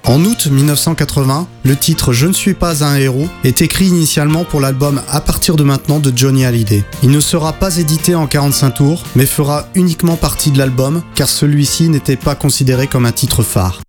En août 1980, le titre « Je ne suis pas un héros » est écrit initialement pour l'album « À partir de maintenant » de Johnny Hallyday. Il ne sera pas édité en 45 tours, mais fera uniquement partie de l'album, car celui-ci n'était pas considéré comme un titre phare.